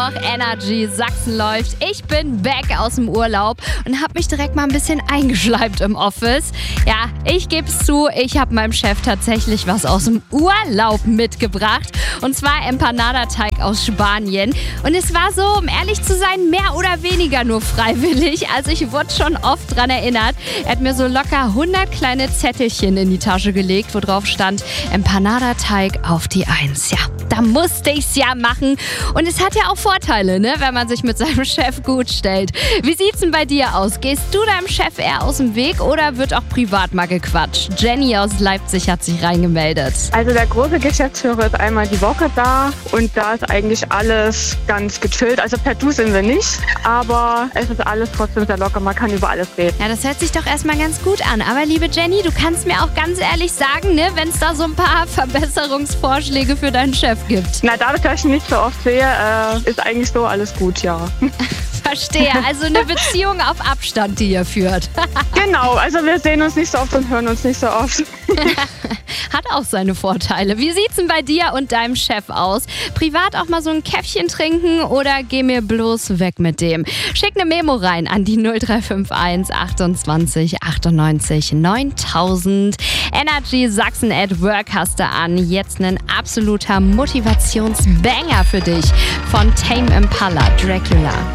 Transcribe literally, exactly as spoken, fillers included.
noch, Energy Sachsen läuft. Ich bin back aus dem Urlaub und habe mich direkt mal ein bisschen eingeschleimt im Office. Ja, ich gebe es zu, ich habe meinem Chef tatsächlich was aus dem Urlaub mitgebracht. Und zwar Empanada-Teig aus Spanien. Und es war so, um ehrlich zu sein, mehr oder weniger nur freiwillig. Also ich wurde schon oft dran erinnert. Er hat mir so locker hundert kleine Zettelchen in die Tasche gelegt, wo drauf stand, Empanada-Teig auf die Eins. Ja, da musste ich's ja machen. Und es hat ja auch Vorteile, ne, wenn man sich mit seinem Chef gut stellt. Wie sieht's denn bei dir aus? Gehst du deinem Chef eher aus dem Weg oder wird auch privat mal gequatscht? Jenny aus Leipzig hat sich reingemeldet. Also der große Geschäftsführer ist einmal die Woche da und da ist eigentlich alles ganz gechillt. Also per Du sind wir nicht, aber es ist alles trotzdem sehr locker. Man kann über alles reden. Ja, das hört sich doch erstmal ganz gut an. Aber liebe Jenny, du kannst mir auch ganz ehrlich sagen, ne, wenn es da so ein paar Verbesserungsvorschläge für deinen Chef gibt. Na, dadurch, dass ich ihn nicht so oft sehe, äh, ist eigentlich so alles gut, ja. Verstehe, also eine Beziehung auf Abstand, die ihr führt. Genau, also wir sehen uns nicht so oft und hören uns nicht so oft. Hat auch seine Vorteile. Wie sieht's denn bei dir und deinem Chef aus? Privat auch mal so ein Käffchen trinken oder geh mir bloß weg mit dem? Schick eine Memo rein an die null drei fünf eins achtundzwanzig achtundneunzig neuntausend. Energy Sachsen at Work hast du an. Jetzt ein absoluter Motivationsbanger für dich von Tame Impala, Dracula.